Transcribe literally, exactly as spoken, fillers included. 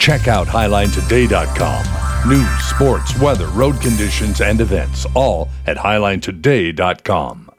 Check out highline today dot com. News, sports, weather, road conditions, and events, all at highline today dot com.